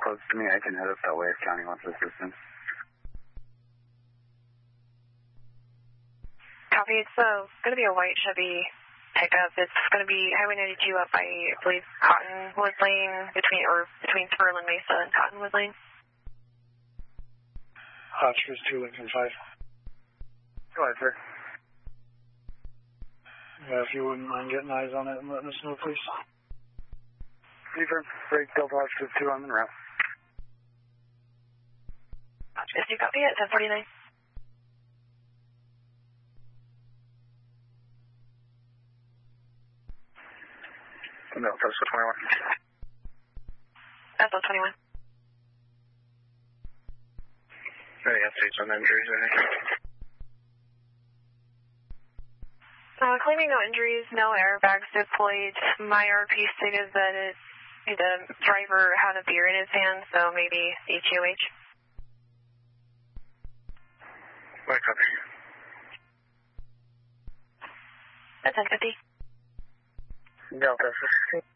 close to me, I can head up that way if County wants assistance. Copy. It's going to be a white Chevy pickup. It's going to be Highway 92 up by, I believe, Cottonwood Lane, between Spurlin Mesa and Cottonwood Lane. Oscars 2, Lincoln 5. Go ahead, sir. Yeah, if you wouldn't mind getting eyes on it and letting us know, please. Confirm. Break Delta Oscars 2 on the route. Oscars 2, copy at 1049. No, Tesla 21. Tesla 21. Any updates on injuries or anything? Claiming no injuries, no airbags deployed. My RP stated that the driver had a beer in his hand, so maybe HUH. What copy? That's 1050. Delta 15.